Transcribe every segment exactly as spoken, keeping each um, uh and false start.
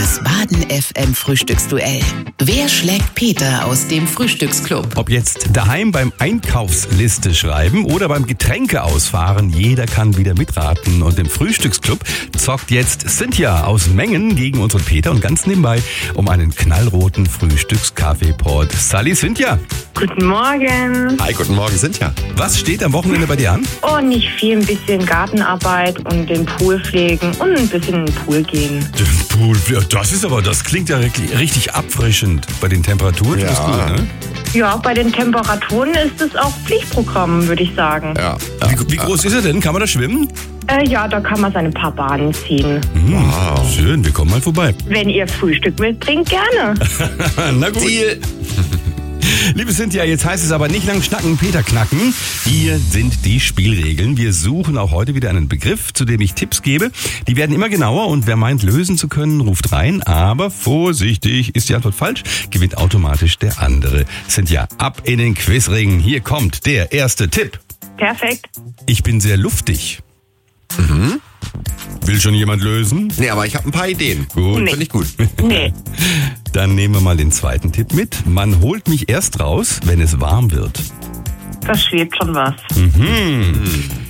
Das Baden F M Frühstücksduell. Wer schlägt Peter aus dem Frühstücksclub? Ob jetzt daheim beim Einkaufsliste schreiben oder beim Getränke ausfahren, jeder kann wieder mitraten. Und im Frühstücksclub zockt jetzt Cynthia aus Mengen gegen unseren Peter und ganz nebenbei um einen knallroten Frühstückskaffeeport. Sally, Cynthia. Guten Morgen. Hi, guten Morgen, Cynthia. Was steht am Wochenende bei dir an? Oh, nicht viel, ein bisschen Gartenarbeit und den Pool pflegen und ein bisschen in den Pool gehen. Den Pool, das ist aber, das klingt ja richtig, richtig abfrischend bei den Temperaturen. Ja. Das ist gut, ne? Ja, bei den Temperaturen ist es auch Pflichtprogramm, würde ich sagen. Ja. Wie, wie groß ist er denn? Kann man da schwimmen? Äh, ja, da kann man seine paar Bahnen ziehen. Hm, Wow. Schön, wir kommen mal vorbei. Wenn ihr Frühstück mitbringt, gerne. Na gut. Deal. Liebe Cynthia, jetzt heißt es aber nicht lang schnacken, Peter knacken. Hier sind die Spielregeln. Wir suchen auch heute wieder einen Begriff, zu dem ich Tipps gebe. Die werden immer genauer und wer meint, lösen zu können, ruft rein. Aber vorsichtig, ist die Antwort falsch, gewinnt automatisch der andere. Cynthia, ab in den Quizring. Hier kommt der erste Tipp. Perfekt. Ich bin sehr luftig. Mhm. Will schon jemand lösen? Nee, aber ich habe ein paar Ideen. Gut. Nee. Finde ich gut. Nee. Dann nehmen wir mal den zweiten Tipp mit. Man holt mich erst raus, wenn es warm wird. Das schwebt schon was.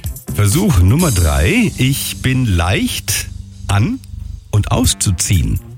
Versuch Nummer drei. Ich bin leicht an- und auszuziehen.